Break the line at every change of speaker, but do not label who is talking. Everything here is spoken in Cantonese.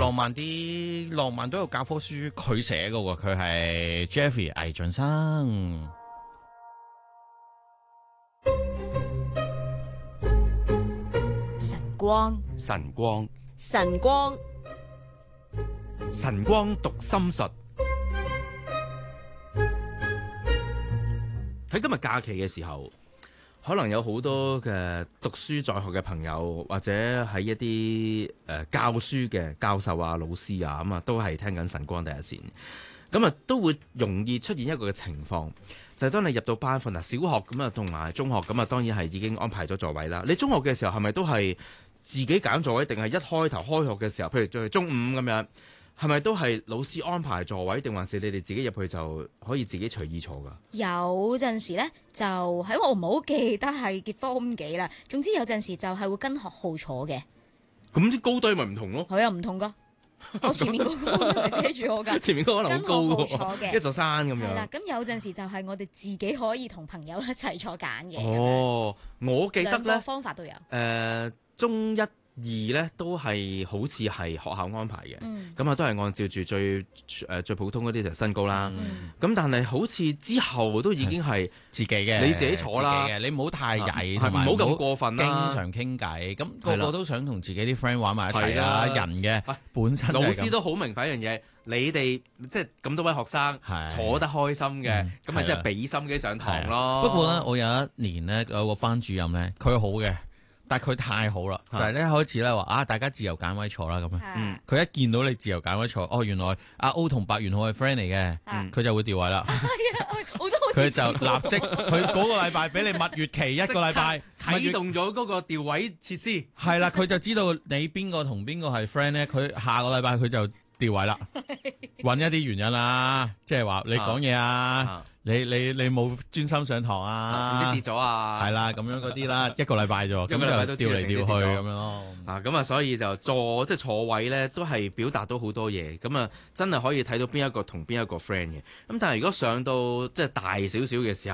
浪漫都有教科書佢寫嘅喎，佢係 Jeffrey 魏浚生。
晨光，
晨光，
晨光，
晨光讀心術。喺今日假期嘅時候，可能有好多嘅讀書在學嘅朋友，或者喺一啲教書嘅教授啊、老師啊，咁啊都係聽緊晨光第一線。咁啊都會容易出現一個嘅情況，就係當你入到班瞓啊，小學咁啊同埋中學咁啊，當然係已經安排咗座位啦。你中學嘅時候係咪都係自己揀座位，定係一開頭開學嘅時候，譬如就係中午咁樣，係咪都係老師安排座位，定還是你哋自己入去就可以自己隨意坐㗎？
有陣時咧就喺我唔好記得係結科幾啦。總之有陣時就係會跟學號坐嘅。
咁啲高低咪唔同咯？
係啊，唔同㗎。我前面嗰個係遮住我㗎，
前面嗰個可能好高
跟學號坐嘅
一座山咁樣。
係啦，咁有陣時就係我哋自己可以同朋友一齊坐揀嘅。
哦，我記得
兩個
咧，
方法都有。
中一二咧都係好似係學校安排嘅，咁啊都係按照住最普通嗰啲就身高啦。咁但係好似之後都已經係
自己嘅，
你自己坐啦，
你唔好太曳，
唔好咁過分啦。
經常傾偈，咁個個都想同自己啲 friend 玩埋一齊啦。人嘅本身
老師都好明白一樣嘢，你哋即係咁多位學生坐得開心嘅，咁咪即係俾心機上堂咯。
不過咧，我有一年咧有個班主任咧，佢好嘅。但係佢太好啦，就係咧開始咧話啊，大家自由揀位坐啦咁樣。佢一見到你自由揀位坐，哦，原來阿 O 同白元浩係 friend 嚟嘅，佢就會調位啦。佢就立即，佢嗰個禮拜俾你蜜月期一個禮拜，
啟動咗嗰個調位設施。
係啦，佢就知道你邊個同邊個係 friend 咧，佢下個禮拜佢就調位啦，揾一啲原因啦，即係話你講嘢啊。你冇專心上堂啊？
成績跌咗啊？
係啦，咁樣嗰啲啦，一個禮拜啫，咁就調嚟調去咁樣咯。
咁啊，所以就坐位咧，都係表達到好多嘢。咁啊，真係可以睇到邊一個同邊一個 friend 嘅。咁但係如果上到即係大少少嘅時候。